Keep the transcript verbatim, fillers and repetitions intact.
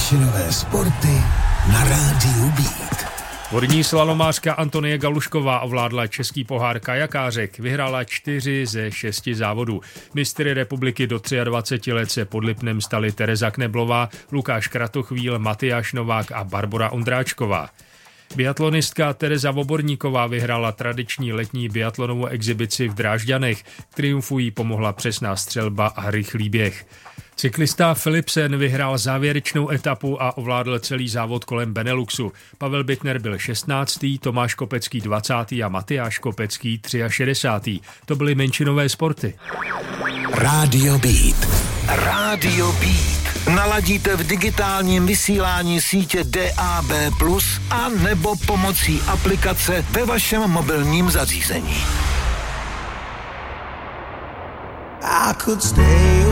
menšinové sporty na rádiu Beat. Vodní slalomářka Antonie Galušková ovládla český pohár kajakářek, vyhrála čtyři ze šesti závodů. Mistry republiky do dvaceti tří let se pod Lipnem stali Tereza Kneblová, Lukáš Kratochvíl, Matyáš Novák a Barbora Ondráčková. Biatlonistka Tereza Voborníková vyhrála tradiční letní biatlonovou exibici v Drážďanech. K triumfu jí pomohla přesná střelba a rychlý běh. Cyklista Philipsen vyhrál závěrečnou etapu a ovládl celý závod kolem Beneluxu. Pavel Bittner byl šestnáctý, Tomáš Kopecký dvacátý a Matyáš Kopecký šedesátý třetí. To byly menšinové sporty. Rádio Beat. Rádio Beat. Naladíte v digitálním vysílání sítě D A B plus, a nebo pomocí aplikace ve vašem mobilním zařízení. I could stay